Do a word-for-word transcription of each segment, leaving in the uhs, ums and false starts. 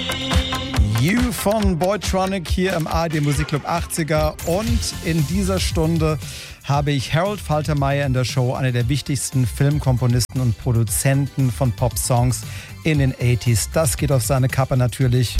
You von Boytronic hier im A R D Musikclub achtziger. Und in dieser Stunde habe ich Harold Faltermeyer in der Show, einer der wichtigsten Filmkomponisten und Produzenten von Pop-Songs in den achtziger. Das geht auf seine Kappe natürlich.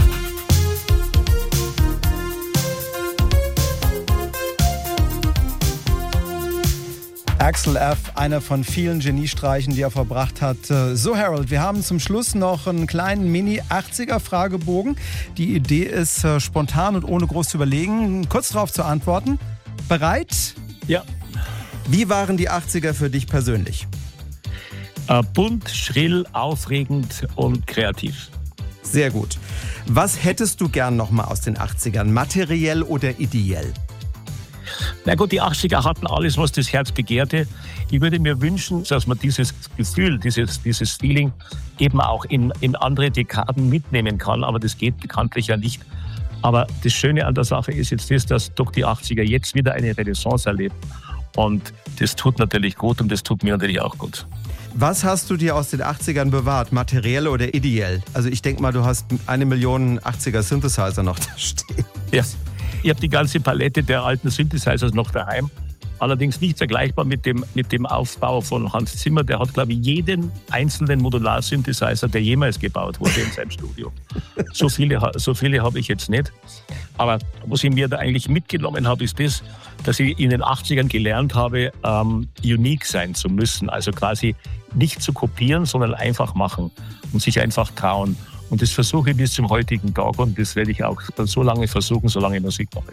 Axel F., einer von vielen Geniestreichen, die er verbracht hat. So, Harold, wir haben zum Schluss noch einen kleinen Mini-achtziger-Fragebogen. Die Idee ist, spontan und ohne groß zu überlegen, kurz darauf zu antworten. Bereit? Ja. Wie waren die achtziger für dich persönlich? Äh, bunt, schrill, aufregend und kreativ. Sehr gut. Was hättest du gern noch mal aus den achtzigern, materiell oder ideell? Na gut, die achtziger hatten alles, was das Herz begehrte. Ich würde mir wünschen, dass man dieses Gefühl, dieses, dieses Feeling eben auch in, in andere Dekaden mitnehmen kann. Aber das geht bekanntlich ja nicht. Aber das Schöne an der Sache ist jetzt das, dass doch die achtziger jetzt wieder eine Renaissance erleben. Und das tut natürlich gut und das tut mir natürlich auch gut. Was hast du dir aus den achtzigern bewahrt, materiell oder ideell? Also ich denke mal, du hast eine Million achtziger Synthesizer noch da stehen. Ja. Ich habe die ganze Palette der alten Synthesizers noch daheim. Allerdings nicht vergleichbar mit dem, mit dem Aufbau von Hans Zimmer. Der hat, glaube ich, jeden einzelnen Modular-Synthesizer, der jemals gebaut wurde, in seinem Studio. So viele, so viele habe ich jetzt nicht. Aber was ich mir da eigentlich mitgenommen habe, ist das, dass ich in den achtzigern gelernt habe, ähm, unique sein zu müssen. Also quasi nicht zu kopieren, sondern einfach machen und sich einfach trauen. Und das versuche ich bis zum heutigen Tag und das werde ich auch so lange versuchen, solange ich Musik mache.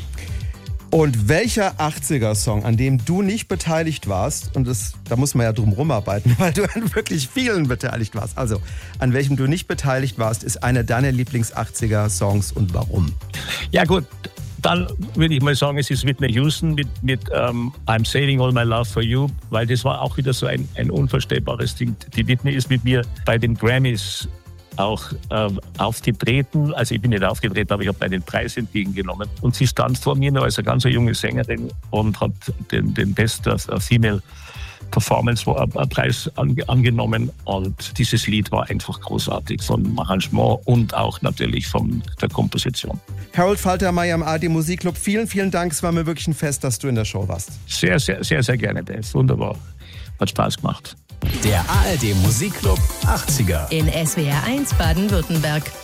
Und welcher achtziger-Song, an dem du nicht beteiligt warst, und das, da muss man ja drum rumarbeiten, weil du an wirklich vielen beteiligt warst, also an welchem du nicht beteiligt warst, ist einer deiner Lieblings-achtziger-Songs und warum? Ja gut, dann würde ich mal sagen, es ist Whitney Houston mit, mit um, I'm Saving All My Love For You, weil das war auch wieder so ein, ein unvorstellbares Ding. Die Whitney ist mit mir bei den Grammys auch äh, aufgetreten, also ich bin nicht aufgetreten, aber ich habe bei den Preis entgegengenommen und sie stand vor mir noch als eine ganz junge Sängerin und hat den, den Best Female Performance Preis angenommen und dieses Lied war einfach großartig vom Arrangement und auch natürlich von der Komposition. Harold Faltermeyer im A R D Musikclub, vielen, vielen Dank, es war mir wirklich ein Fest, dass du in der Show warst. Sehr, sehr, sehr, sehr gerne, Dave, wunderbar, hat Spaß gemacht. Der A R D Musikclub achtziger in S W R eins Baden-Württemberg.